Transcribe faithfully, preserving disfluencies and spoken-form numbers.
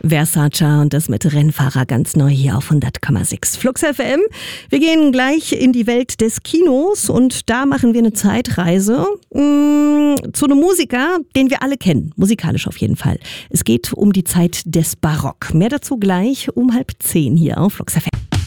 Versace und das mit Rennfahrer ganz neu hier auf hundert Komma sechs Flux F M. Wir gehen gleich in die Welt des Kinos und da machen wir eine Zeitreise mh, zu einem Musiker, den wir alle kennen, musikalisch auf jeden Fall. Es geht um die Zeit des Barock. Mehr dazu gleich um halb zehn hier auf Flux F M.